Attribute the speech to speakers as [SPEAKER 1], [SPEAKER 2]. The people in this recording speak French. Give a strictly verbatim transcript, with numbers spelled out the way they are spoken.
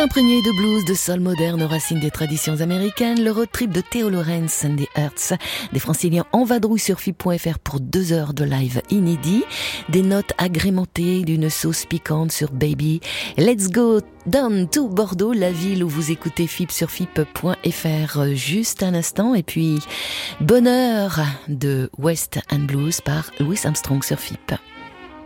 [SPEAKER 1] Imprégné de blues, de soul moderne aux racines des traditions américaines, le road trip de Theo Lorenz and the Hearts, des franciliens en vadrouille sur F I P point F R pour deux heures de live inédit, des notes agrémentées d'une sauce piquante sur Baby. Let's go down to Bordeaux, la ville où vous écoutez F I P sur F I P point F R juste un instant, et puis Bonheur de West and Blues par Louis Armstrong sur F I P.